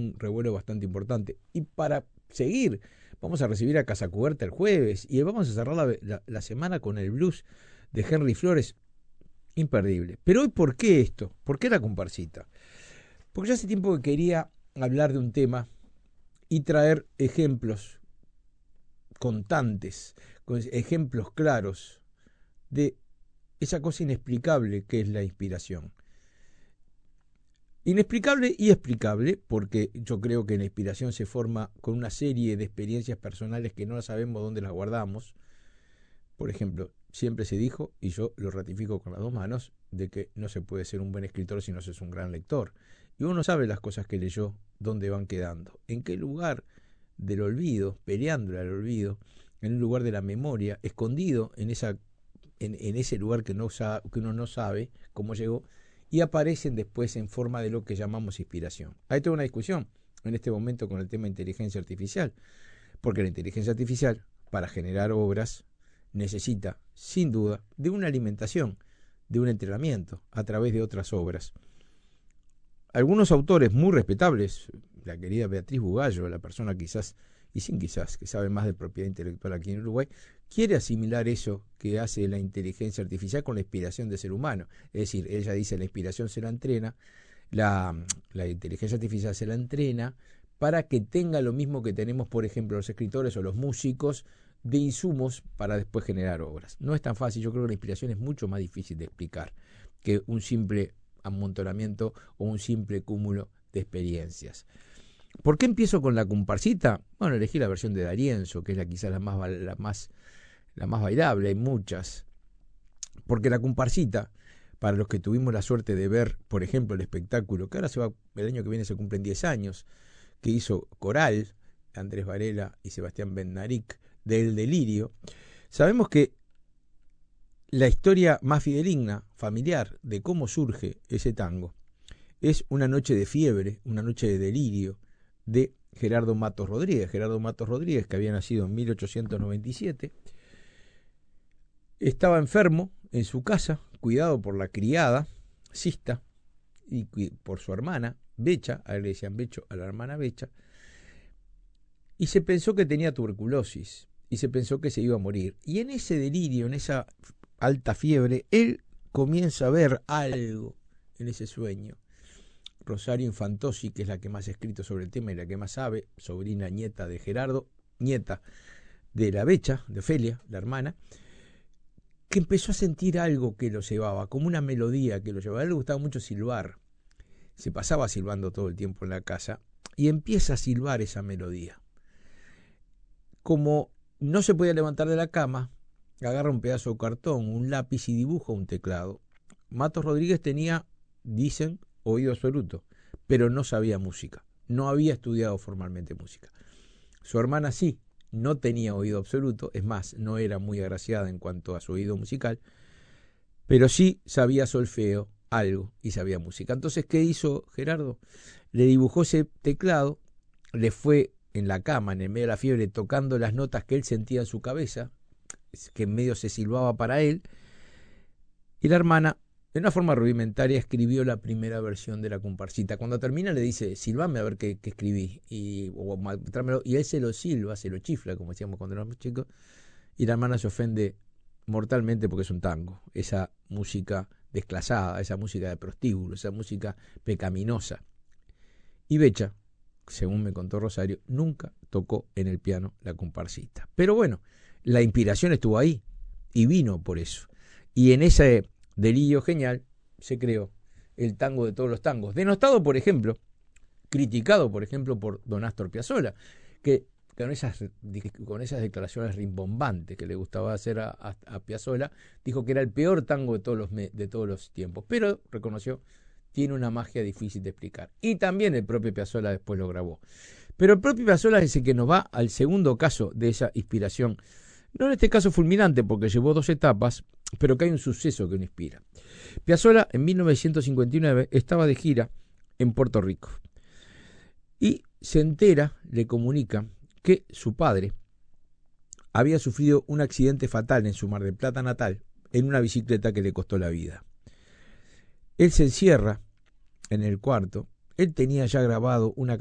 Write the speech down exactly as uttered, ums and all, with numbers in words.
un revuelo bastante importante. Y para seguir, vamos a recibir a Casacuberta el jueves y vamos a cerrar la, la, la semana con el blues de Henry Flores, imperdible. Pero hoy, ¿por qué esto? ¿Por qué la comparsita? Porque ya hace tiempo que quería hablar de un tema y traer ejemplos contantes, con ejemplos claros de esa cosa inexplicable que es la inspiración. Inexplicable y explicable, porque yo creo que la inspiración se forma con una serie de experiencias personales que no sabemos dónde las guardamos. Por ejemplo, siempre se dijo, y yo lo ratifico con las dos manos, de que no se puede ser un buen escritor si no se es un gran lector. Y uno sabe las cosas que leyó, dónde van quedando, en qué lugar del olvido, peleando al olvido, en un lugar de la memoria, escondido en, esa, en, en ese lugar que, no sabe, que uno no sabe cómo llegó, y aparecen después en forma de lo que llamamos inspiración. Hay toda una discusión en este momento con el tema de inteligencia artificial, porque la inteligencia artificial, para generar obras, necesita, sin duda, de una alimentación, de un entrenamiento a través de otras obras. Algunos autores muy respetables, la querida Beatriz Bugallo, la persona quizás, y sin quizás, que sabe más de propiedad intelectual aquí en Uruguay, quiere asimilar eso que hace la inteligencia artificial con la inspiración del ser humano. Es decir, ella dice la inspiración se la entrena, la, la inteligencia artificial se la entrena para que tenga lo mismo que tenemos, por ejemplo, los escritores o los músicos, de insumos para después generar obras. No es tan fácil, yo creo que la inspiración es mucho más difícil de explicar que un simple amontonamiento o un simple cúmulo de experiencias. ¿Por qué empiezo con la comparsita? Bueno, elegí la versión de D'Arienzo, que es la quizás la más, la más, la más bailable, hay muchas. Porque la comparsita, para los que tuvimos la suerte de ver, por ejemplo, el espectáculo, que ahora se va, el año que viene se cumplen diez años, que hizo Coral, Andrés Varela y Sebastián Bednarik, del Delirio, sabemos que la historia más fidedigna, familiar, de cómo surge ese tango, es Una noche de fiebre, una noche de delirio, de Gerardo Matos Rodríguez. Gerardo Matos Rodríguez, que había nacido en mil ochocientos noventa y siete, estaba enfermo en su casa, cuidado por la criada, Sista, y por su hermana, Becha, a él le decían Becho, a la hermana Becha, y se pensó que tenía tuberculosis, y se pensó que se iba a morir. Y en ese delirio, en esa alta fiebre, él comienza a ver algo en ese sueño. Rosario Infantosi, que es la que más ha escrito sobre el tema y la que más sabe, sobrina nieta de Gerardo, nieta de la Becha, de Ofelia, la hermana, que empezó a sentir algo que lo llevaba, como una melodía que lo llevaba. A él le gustaba mucho silbar, se pasaba silbando todo el tiempo en la casa, y empieza a silbar esa melodía. Como no se podía levantar de la cama, agarra un pedazo de cartón, un lápiz y dibuja un teclado. Matos Rodríguez tenía, dicen, oído absoluto, pero no sabía música, no había estudiado formalmente música. Su hermana sí, no tenía oído absoluto, es más, no era muy agraciada en cuanto a su oído musical, pero sí sabía solfeo, algo, y sabía música. Entonces, ¿qué hizo Gerardo? Le dibujó ese teclado, le fue en la cama, en el medio de la fiebre, tocando las notas que él sentía en su cabeza, que en medio se silbaba para él, y la hermana, de una forma rudimentaria, escribió la primera versión de la comparsita. Cuando termina le dice, silbame a ver qué, qué escribí, y, o, y él se lo silba, se lo chifla, como decíamos cuando éramos chicos, y la hermana se ofende mortalmente porque es un tango, esa música desclasada, esa música de prostíbulo, esa música pecaminosa. Y Becha, según me contó Rosario, nunca tocó en el piano la comparsita. Pero bueno, la inspiración estuvo ahí y vino por eso. Y en ese delirio genial se creó el tango de todos los tangos, denostado, por ejemplo, criticado, por ejemplo, por don Astor Piazzolla, que con esas, con esas declaraciones rimbombantes que le gustaba hacer a, a, a Piazzolla, dijo que era el peor tango de todos los, de todos los tiempos, pero reconoció, tiene una magia difícil de explicar. Y también el propio Piazzolla después lo grabó. Pero el propio Piazzolla es el que nos va al segundo caso de esa inspiración. No en este caso fulminante, porque llevó dos etapas, pero que hay un suceso que lo inspira. Piazzolla, en mil novecientos cincuenta y nueve, estaba de gira en Puerto Rico. Y se entera, le comunica, que su padre había sufrido un accidente fatal en su Mar del Plata natal, en una bicicleta que le costó la vida. Él se encierra en el cuarto, él tenía ya grabado una